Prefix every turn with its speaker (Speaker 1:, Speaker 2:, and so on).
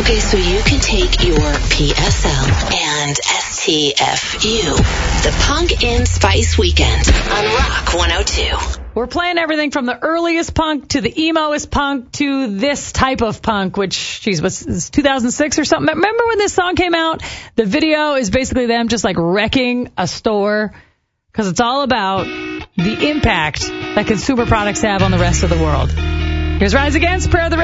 Speaker 1: Okay, so you can take your PSL and STFU. The Punk-In Spice Weekend on Rock 102.
Speaker 2: We're playing everything from the earliest punk to the emoest punk to this type of punk, which, was 2006 or something? Remember when this song came out? The video is basically them just like wrecking a store, because it's all about the impact that consumer products have on the rest of the world. Here's Rise Against, Prayer of the